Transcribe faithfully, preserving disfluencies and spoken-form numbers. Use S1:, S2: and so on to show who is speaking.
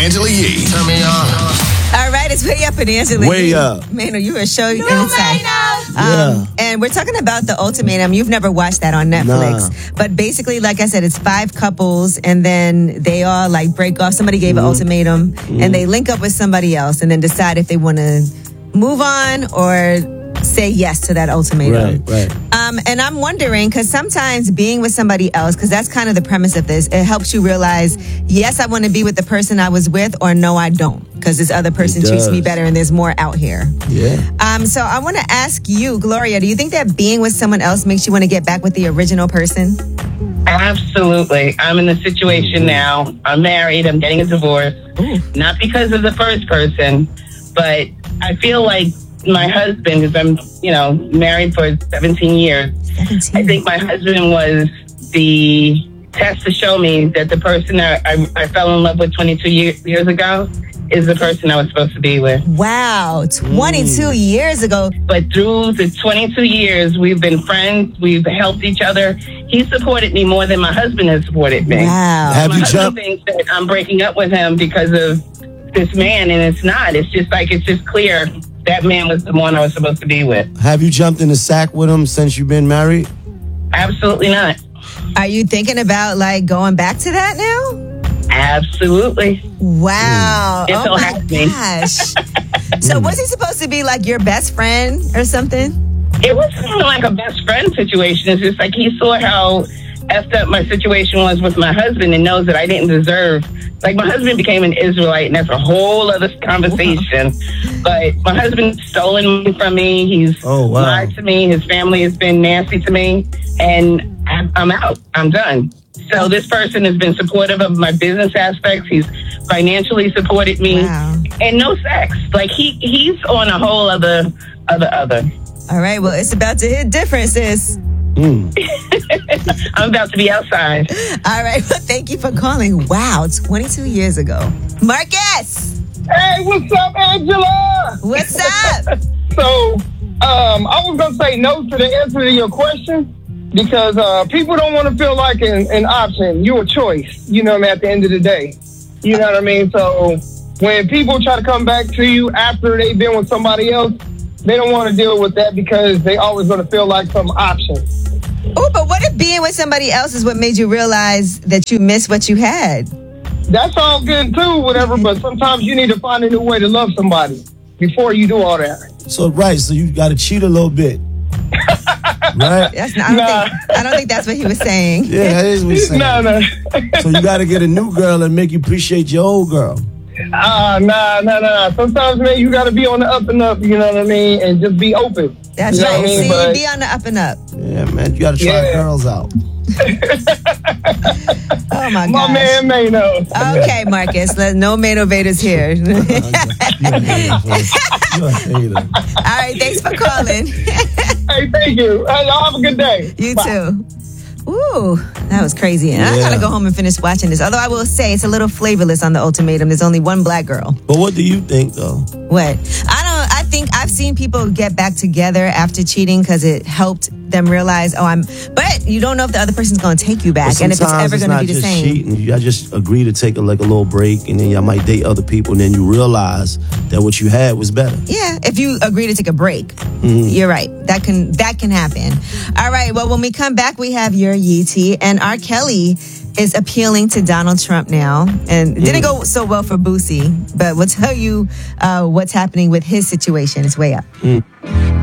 S1: Angela Yee. Turn me on.
S2: All right, it's Way Up and Angela
S3: Way
S2: Yee.
S3: Up.
S2: Mano, you are show you
S4: No,
S2: inside.
S4: Mano.
S3: Yeah.
S2: Um, and we're talking about The Ultimatum. You've never watched that on Netflix.
S3: Nah.
S2: But basically, like I said, it's five couples and then they all like break off. Somebody gave
S3: Mm-hmm.
S2: an ultimatum and they link up with somebody else and then decide if they want to move on or say yes to that ultimatum.
S3: Right, right.
S2: Um, and I'm wondering, because sometimes being with somebody else, because that's kind of the premise of this, it helps you realize, yes, I want to be with the person I was with, or no, I don't, because this other person
S3: It
S2: treats me
S3: does.
S2: better and there's more out here.
S3: Yeah.
S2: Um, so I want to ask you, Gloria, do you think that being with someone else makes you want to get back with the original person?
S5: Absolutely. I'm in a situation now. I'm married. I'm getting a divorce. Not because of the first person, but I feel like my husband, because I'm, you know, married for seventeen years.
S2: seventeen.
S5: I think my husband was the test to show me that the person that I, I fell in love with twenty-two year, years ago is the person I was supposed to be with.
S2: Wow, twenty-two years ago.
S5: But through the twenty-two years, we've been friends. We've helped each other. He supported me more than my husband has supported me.
S2: Wow.
S3: Have
S5: my
S3: you
S5: husband
S3: jumped?
S5: thinks that I'm breaking up with him because of this man, and it's not. It's just like, it's just clear that man was the one I was supposed to be with.
S3: Have you jumped in the sack with him since you've been married?
S5: Absolutely not.
S2: Are you thinking about like going back to that now?
S5: Absolutely.
S2: Wow.
S5: It
S2: Oh
S5: so
S2: my
S5: happens.
S2: gosh. So was he supposed to be like your best friend or something?
S5: It was kind of like a best friend situation. It's just like he saw how effed up my situation was with my husband and knows that I didn't deserve. Like, my husband became an Israelite, and that's a whole other conversation. But my husband's stolen money from me. He's
S3: Oh, wow.
S5: lied to me. His family has been nasty to me, and I'm I'm out. I'm done. So this person has been supportive of my business aspects. He's financially supported me,
S2: Wow.
S5: and no sex. Like, he he's on a whole other other other.
S2: All right, well, it's about to hit different, sis.
S5: I'm about to be outside.
S2: All right, well, thank you for calling. Wow, twenty-two years ago. Marcus,
S6: Hey, what's up, Angela?
S2: what's up?
S6: So, um, I was gonna say no to the answer to your question because uh, people don't want to feel like an, an option. You're a choice. You know what I mean? At the end of the day, you know what I mean. So, when people try to come back to you after they've been with somebody else, they don't want to deal with that because they always gonna feel like some option.
S2: Oh, but what if being with somebody else is what made you realize that you missed what you had?
S6: That's all good too, whatever. But sometimes you need to find a new way to love somebody before you do all that.
S3: So, right, so you got to cheat a little bit. Right?
S2: That's not, I, don't
S6: Nah.
S2: think, I don't think that's what he was saying.
S3: Yeah, that is what he's saying.
S6: No, no.
S3: So you got to get a new girl and make you appreciate your old girl.
S6: Ah, nah, nah, nah. Sometimes, man, you got to be on the up and up, you know what I mean? And just be open.
S2: That's
S6: You know
S2: right.
S6: what I mean?
S2: See,
S6: But-
S2: be on the up and up.
S3: Yeah, man, you got to try
S6: Yeah.
S3: girls out.
S2: Oh, my
S6: My
S2: gosh.
S6: man may know.
S2: Okay, Marcus. Let, no Mano Vaders here.
S3: You're a hater, folks. You're a hater.
S2: All right, thanks for calling.
S6: Hey, thank you. Hey, y'all have a good day.
S2: You
S6: Bye.
S2: too. Ooh, that was crazy. And I
S3: Yeah.
S2: gotta go home and finish watching this. Although I will say it's a little flavorless on The Ultimatum. There's only one black girl.
S3: But what do you think, though?
S2: What? I don't, I think I've seen people get back together after cheating because it helped them realize, oh, I'm, but you don't know if the other person's gonna take you back
S3: But
S2: and if it's
S3: sometimes
S2: ever gonna
S3: not
S2: be the
S3: just
S2: same.
S3: cheating. You just agree to take a, like a little break, and then y'all might date other people, and then you realize that what you had was better.
S2: Yeah, if you agree to take a break,
S3: Mm-hmm.
S2: you're right. That can that can happen. All right. Well, when we come back, we have your Yee T, and R. Kelly is appealing to Donald Trump now, and it didn't go so well for Boosie, but we'll tell you uh, what's happening with his situation. It's way up.
S3: Mm.